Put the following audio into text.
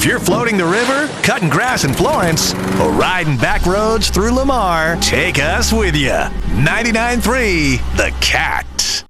If you're floating the river, cutting grass in Florence, or riding back roads through Lamar, take us with you. 99.3 The Cat.